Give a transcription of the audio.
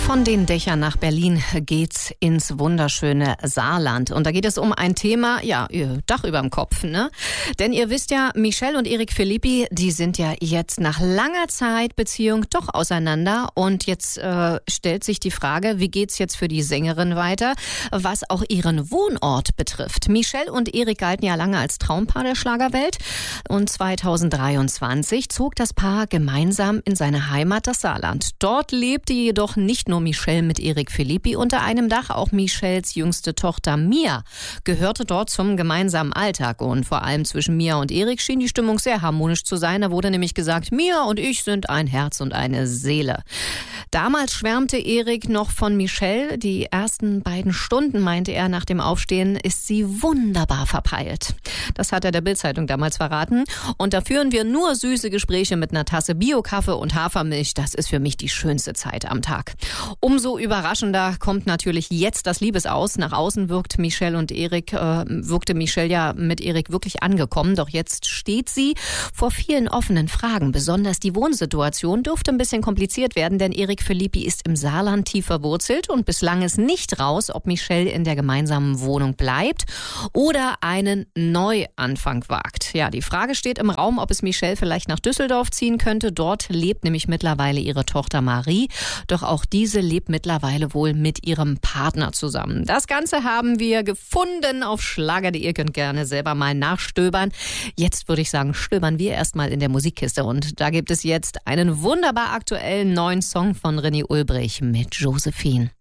Von den Dächern nach Berlin geht's ins wunderschöne Saarland. Und da geht es um ein Thema, ja, Dach überm Kopf, ne? Denn ihr wisst ja, Michelle und Eric Philippi, die sind ja jetzt nach langer Zeit Beziehung doch auseinander. Und jetzt stellt sich die Frage, wie geht's jetzt für die Sängerin weiter, was auch ihren Wohnort betrifft. Michelle und Eric galten ja lange als Traumpaar der Schlagerwelt. Und 2023 zog das Paar gemeinsam in seine Heimat, das Saarland. Dort lebte jedoch nicht nur Michelle mit Eric Philippi unter einem Dach, auch Michelles jüngste Tochter Mia gehörte dort zum gemeinsamen Alltag. Und vor allem zwischen Mia und Eric schien die Stimmung sehr harmonisch zu sein. Da wurde nämlich gesagt, Mia und ich sind ein Herz und eine Seele. Damals schwärmte Eric noch von Michelle. Die ersten beiden Stunden, meinte er nach dem Aufstehen, ist sie wunderbar verpeilt. Das hat er der Bild-Zeitung damals verraten. Und da führen wir nur süße Gespräche mit einer Tasse Bio-Kaffee und Hafermilch. Das ist für mich die schönste Zeit am Tag. Umso überraschender kommt natürlich jetzt das Liebesaus. Nach außen wirkte Michelle ja mit Eric wirklich angekommen. Doch jetzt steht sie vor vielen offenen Fragen. Besonders die Wohnsituation dürfte ein bisschen kompliziert werden, denn Eric Philippi ist im Saarland tief verwurzelt und bislang ist nicht raus, ob Michelle in der gemeinsamen Wohnung bleibt oder einen Neuanfang wagt. Ja, die Frage steht im Raum, ob es Michelle vielleicht nach Düsseldorf ziehen könnte. Dort lebt nämlich mittlerweile ihre Tochter Marie. Doch auch diese lebt mittlerweile wohl mit ihrem Partner zusammen. Das Ganze haben wir gefunden auf Schlager.de. Ihr könnt gerne selber mal nachstöbern. Jetzt würde ich sagen, stöbern wir erstmal in der Musikkiste. Und da gibt es jetzt einen wunderbar aktuellen neuen Song von René Ulbrich mit Josephine.